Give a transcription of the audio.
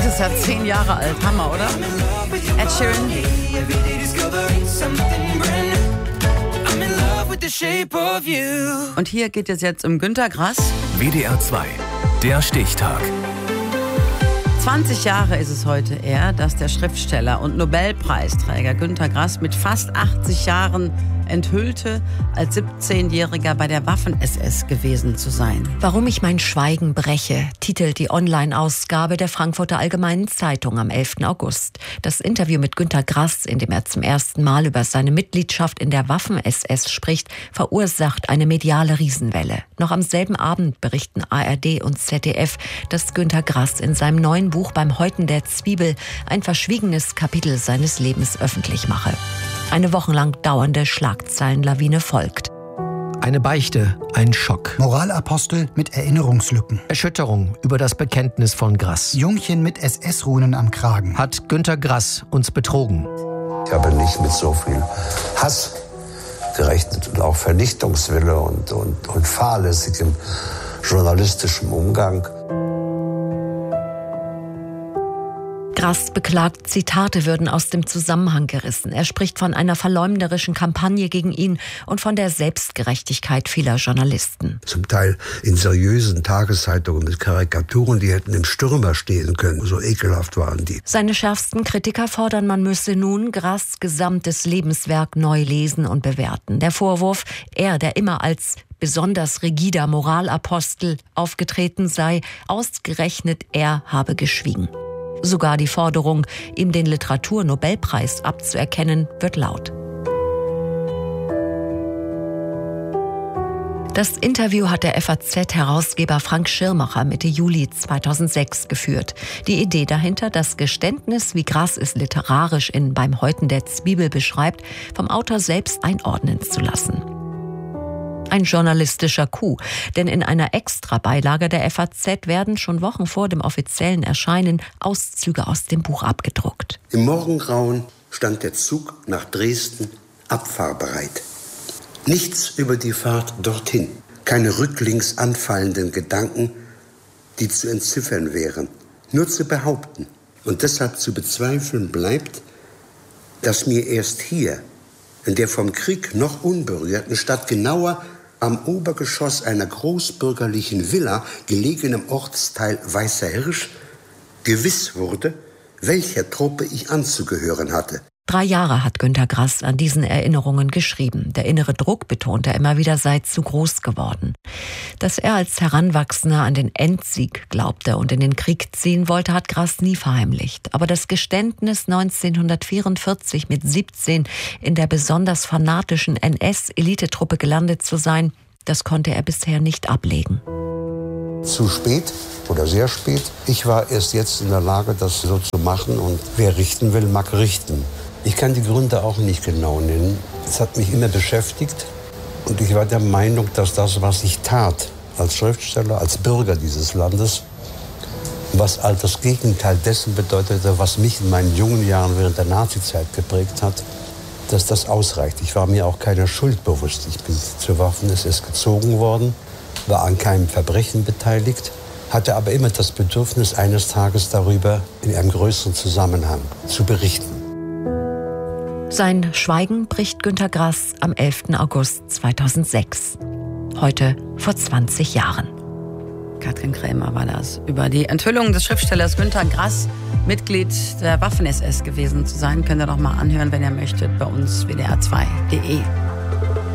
Nächstes Jahr 10 Jahre alt. Hammer, oder? Ed Sheeran. Und hier geht es jetzt um Günter Grass. WDR 2, der Stichtag. 20 Jahre ist es heute her, dass der Schriftsteller und Nobelpreisträger Günter Grass mit fast 80 Jahren enthüllte, als 17-Jähriger bei der Waffen-SS gewesen zu sein. Warum ich mein Schweigen breche, titelt die Online-Ausgabe der Frankfurter Allgemeinen Zeitung am 11. August. Das Interview mit Günter Grass, in dem er zum ersten Mal über seine Mitgliedschaft in der Waffen-SS spricht, verursacht eine mediale Riesenwelle. Noch am selben Abend berichten ARD und ZDF, dass Günter Grass in seinem neuen Buch Beim Häuten der Zwiebel ein verschwiegenes Kapitel seines Lebens öffentlich mache. Eine wochenlang dauernde Schlagzeilenlawine folgt. Eine Beichte, ein Schock. Moralapostel mit Erinnerungslücken. Erschütterung über das Bekenntnis von Grass. Jungchen mit SS-Runen am Kragen. Hat Günter Grass uns betrogen? Ich habe nicht mit so viel Hass gerechnet und auch Vernichtungswille und fahrlässigem journalistischem Umgang. Grass beklagt, Zitate würden aus dem Zusammenhang gerissen. Er spricht von einer verleumderischen Kampagne gegen ihn und von der Selbstgerechtigkeit vieler Journalisten. Zum Teil in seriösen Tageszeitungen mit Karikaturen, die hätten im Stürmer stehen können. So ekelhaft waren die. Seine schärfsten Kritiker fordern, man müsse nun Grass' gesamtes Lebenswerk neu lesen und bewerten. Der Vorwurf, er, der immer als besonders rigider Moralapostel aufgetreten sei, ausgerechnet er habe geschwiegen. Sogar die Forderung, ihm den Literaturnobelpreis abzuerkennen, wird laut. Das Interview hat der FAZ-Herausgeber Frank Schirmacher Mitte Juli 2006 geführt. Die Idee dahinter, das Geständnis, wie Grass es literarisch in Beim Häuten der Zwiebel beschreibt, vom Autor selbst einordnen zu lassen. Ein journalistischer Coup, denn in einer Extrabeilage der FAZ werden schon Wochen vor dem offiziellen Erscheinen Auszüge aus dem Buch abgedruckt. Im Morgengrauen stand der Zug nach Dresden abfahrbereit. Nichts über die Fahrt dorthin, keine rücklings anfallenden Gedanken, die zu entziffern wären, nur zu behaupten. Und deshalb zu bezweifeln bleibt, dass mir erst hier, in der vom Krieg noch unberührten Stadt, genauer am Obergeschoss einer großbürgerlichen Villa gelegenem Ortsteil Weißer Hirsch, gewiss wurde, welcher Truppe ich anzugehören hatte. 3 Jahre hat Günter Grass an diesen Erinnerungen geschrieben. Der innere Druck, betont er immer wieder, sei zu groß geworden. Dass er als Heranwachsender an den Endsieg glaubte und in den Krieg ziehen wollte, hat Grass nie verheimlicht. Aber das Geständnis, 1944 mit 17 in der besonders fanatischen NS-Elitetruppe gelandet zu sein, das konnte er bisher nicht ablegen. Zu spät oder sehr spät. Ich war erst jetzt in der Lage, das so zu machen, und wer richten will, mag richten. Ich kann die Gründe auch nicht genau nennen. Es hat mich immer beschäftigt und ich war der Meinung, dass das, was ich tat, als Schriftsteller, als Bürger dieses Landes, was all das Gegenteil dessen bedeutete, was mich in meinen jungen Jahren während der Nazizeit geprägt hat, dass das ausreicht. Ich war mir auch keiner Schuld bewusst. Ich bin zur Waffen-SS gezogen worden, war an keinem Verbrechen beteiligt, hatte aber immer das Bedürfnis, eines Tages darüber in einem größeren Zusammenhang zu berichten. Sein Schweigen bricht Günter Grass am 11. August 2006. Heute vor 20 Jahren. Katrin Krämer war das. Über die Enthüllung des Schriftstellers Günter Grass, Mitglied der Waffen-SS gewesen zu sein, könnt ihr doch mal anhören, wenn ihr möchtet, bei uns wdr2.de.